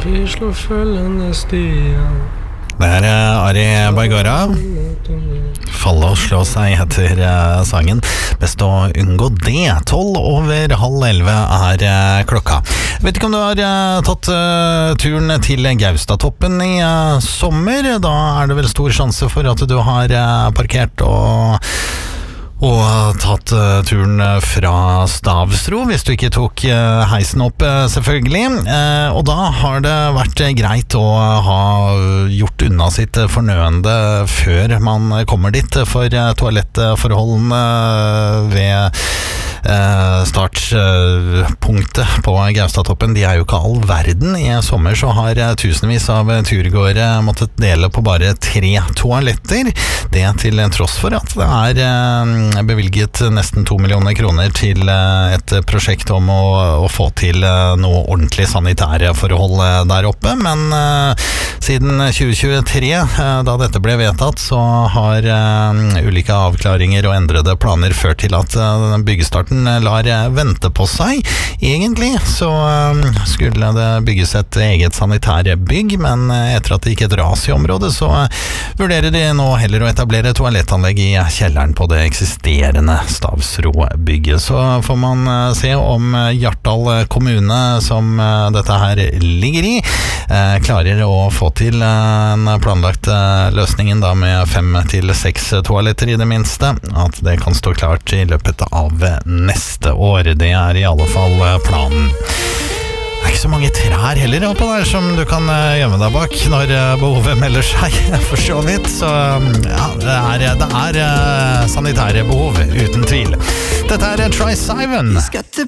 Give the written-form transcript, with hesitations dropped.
vi slår følgende stier. Det er Ari Baigara. Falle og slå seg heter sangen. Best å unngå det. 11:12 er klokka. Vet ikke om du har tatt turen til Gaustatoppen i sommer. Da er det vel stor sjanse for at du har parkert og tatt turen fra Stavsro, hvis du ikke tok heisen opp, selvfølgelig. Og da har det vært greit å ha gjort unna sitt fornødne før man kommer dit, for toalettforholdene ved startpunktet på Gaustatoppen, de er jo ikke all verden. I sommer så har tusenvis av turgåere måttet dele på bare 3 toaletter. Det til tross for at det er bevilget nesten 2 millioner kroner til et prosjekt om å få til noe ordentlig sanitære forhold der oppe. Men siden 2023, da dette ble vedtatt, så har ulike avklaringer og endrede planer ført til at byggestarten lar vente på seg. Egentlig så skulle det bygges et eget sanitærbygg, men etter at det gikk et ras i området, så vurderer de nå heller å etablere toalettanlegg i kjelleren på det eksisterende Stavsro-bygget. Så får man se om Hjartdal kommune, som dette her ligger i, klarer å få til en planlagt løsningen da med 5 til 6 toaletter i det minste. At det kan stå klart i løpet av neste år. Det er i alle fall planen. Det er ikke så mange trær heller oppå der som du kan gjemme deg bak når behovet melder seg, for så vidt. Så ja, det er sanitære behov, uten tvil. Dette er Troye Sivan.